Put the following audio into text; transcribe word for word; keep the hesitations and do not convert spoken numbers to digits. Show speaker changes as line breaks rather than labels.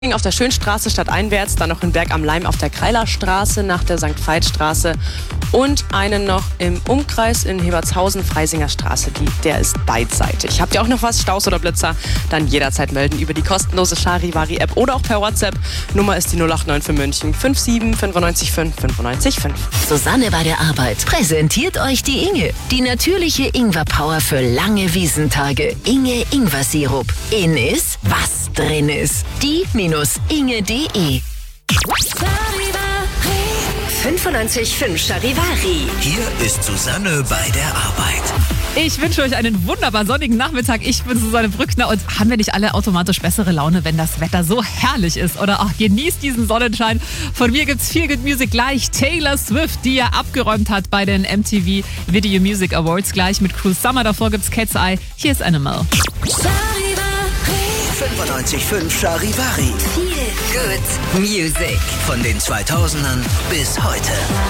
Auf der Schönstraße stadteinwärts, dann noch in Berg am Laim auf der Kreilerstraße nach der Sankt Veit-Straße und einen noch im Umkreis in Hebertshausen, Freisinger Straße. Die, der ist beidseitig. Habt ihr auch noch was, Staus oder Blitzer? Dann jederzeit melden über die kostenlose Charivari-App oder auch per WhatsApp. Nummer ist die null acht neun für München fünf sieben fünf neun fünf fünf neun fünf.
Susanne bei der Arbeit präsentiert euch die Inge. Die natürliche Ingwer-Power für lange Wiesentage. Inge Ingwer-Sirup. In ist, was drin ist. Die minus inge punkt de. fünfundneunzig Komma fünf Charivari.
Hier ist Susanne bei der Arbeit.
Ich wünsche euch einen wunderbar sonnigen Nachmittag. Ich bin Susanne Brückner und haben wir nicht alle automatisch bessere Laune, wenn das Wetter so herrlich ist? Oder ach, genießt diesen Sonnenschein. Von mir gibt's viel Good Music gleich. Taylor Swift, die ja abgeräumt hat bei den M T V Video Music Awards, gleich mit Cruel Summer. Davor gibt's Cat's Eye. Hier ist Animal.
fünfundneunzig Komma fünf Charivari.
Viel Good Music.
Von den zweitausendern bis heute.